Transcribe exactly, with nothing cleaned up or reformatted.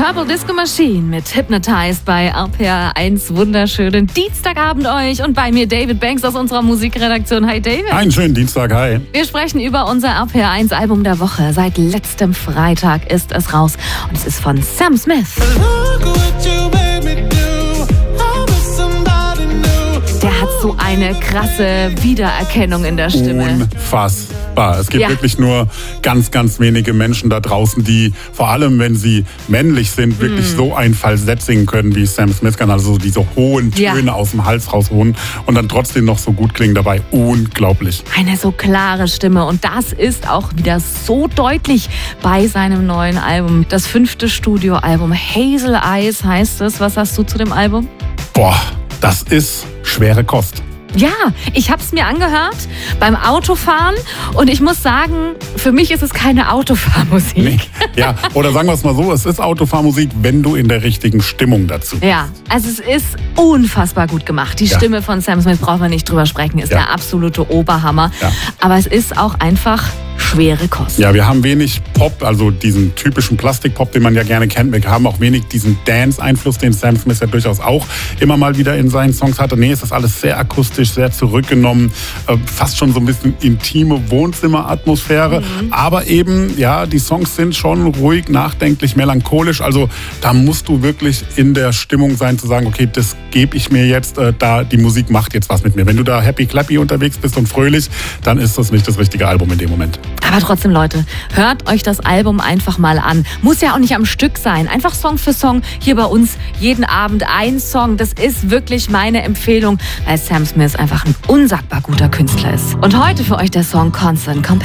Purple Disco Machine mit Hypnotized bei R P R eins. Wunderschönen Dienstagabend euch und bei mir David Banks aus unserer Musikredaktion. Hi David. Einen schönen Dienstag, hi. Wir sprechen über unser R P R eins Album der Woche. Seit letztem Freitag ist es raus und es ist von Sam Smith. Der hat so eine krasse Wiedererkennung in der Stimme. Unfassbar. Es gibt Ja. wirklich nur ganz, ganz wenige Menschen da draußen, die vor allem, wenn sie männlich sind, wirklich Mm. so ein Falsett singen können, wie Sam Smith kann. Also diese hohen Töne Ja. aus dem Hals rausholen und dann trotzdem noch so gut klingen dabei. Unglaublich. Eine so klare Stimme und das ist auch wieder so deutlich bei seinem neuen Album. Das fünfte Studioalbum Hazel Eyes heißt es. Was hast du zu dem Album? Boah, das ist schwere Kost. Ja, ich habe es mir angehört beim Autofahren und ich muss sagen, für mich ist es keine Autofahrmusik. Nee. Ja, oder sagen wir es mal so, es ist Autofahrmusik, wenn du in der richtigen Stimmung dazu bist. Ja, also es ist unfassbar gut gemacht. Die Ja. Stimme von Sam Smith, brauchen wir nicht drüber sprechen, ist Ja. der absolute Oberhammer. Ja. Aber es ist auch einfach schwere Kost. Ja, wir haben wenig Pop, also diesen typischen Plastikpop, den man ja gerne kennt. Wir haben auch wenig diesen Dance-Einfluss, den Sam Smith ja durchaus auch immer mal wieder in seinen Songs hatte. Nee, es ist alles sehr akustisch, sehr zurückgenommen, äh, fast schon so ein bisschen intime Wohnzimmeratmosphäre. Mhm. Aber eben, ja, die Songs sind schon ruhig, nachdenklich, melancholisch. Also da musst du wirklich in der Stimmung sein, zu sagen, okay, das gebe ich mir jetzt, äh, da die Musik macht jetzt was mit mir. Wenn du da happy clappy unterwegs bist und fröhlich, dann ist das nicht das richtige Album in dem Moment. Aber trotzdem, Leute, hört euch das Album einfach mal an. Muss ja auch nicht am Stück sein. Einfach Song für Song. Hier bei uns jeden Abend ein Song. Das ist wirklich meine Empfehlung, weil Sam Smith einfach ein unsagbar guter Künstler ist. Und heute für euch der Song Constant Companion.